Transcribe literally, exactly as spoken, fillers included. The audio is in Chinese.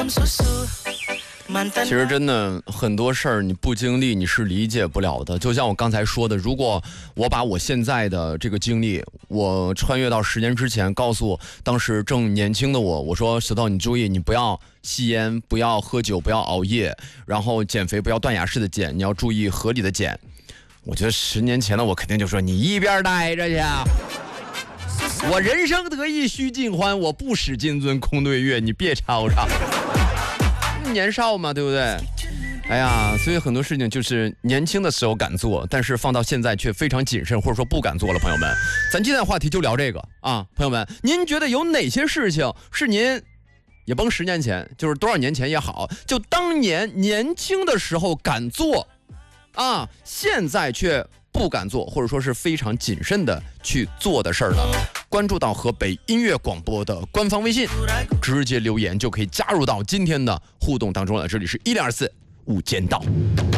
其实真的很多事儿你不经历你是理解不了的。就像我刚才说的，如果我把我现在的这个经历，我穿越到十年之前，告诉当时正年轻的我，我说石头你注意，你不要吸烟，不要喝酒，不要熬夜，然后减肥不要断崖式的减，你要注意合理的减。我觉得十年前的我肯定就说你一边待着去，我人生得意须尽欢，我不使金樽空对月，你别吵吵。年少嘛，对不对？哎呀，所以很多事情就是年轻的时候敢做，但是放到现在却非常谨慎，或者说不敢做了。朋友们，咱今天的话题就聊这个啊，朋友们，您觉得有哪些事情是您也甭十年前，就是多少年前也好，就当年年轻的时候敢做啊，现在却不敢做，或者说是非常谨慎的去做的事儿呢？关注到河北音乐广播的官方微信，直接留言就可以加入到今天的互动当中了。这里是一零二四无间道。